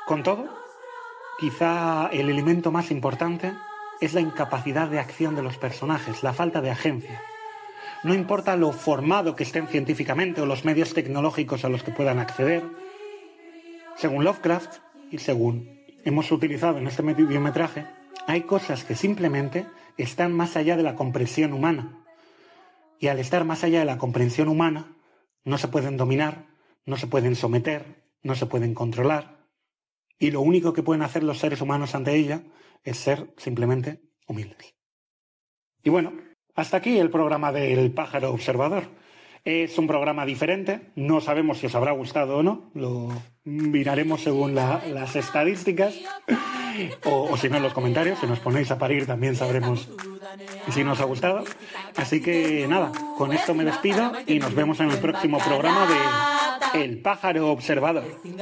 Con todo, quizá el elemento más importante es la incapacidad de acción de los personajes, la falta de agencia. No importa lo formado que estén científicamente o los medios tecnológicos a los que puedan acceder. Según Lovecraft, y según hemos utilizado en este mediometraje, hay cosas que simplemente están más allá de la comprensión humana. Y al estar más allá de la comprensión humana, no se pueden dominar, no se pueden someter, no se pueden controlar. Y lo único que pueden hacer los seres humanos ante ella es ser simplemente humildes. Y bueno, hasta aquí el programa del pájaro observador. Es un programa diferente, no sabemos si os habrá gustado o no, lo miraremos según las estadísticas, o si no en los comentarios, si nos ponéis a parir también sabremos si nos ha gustado. Así que nada, con esto me despido y nos vemos en el próximo programa de El pájaro observador.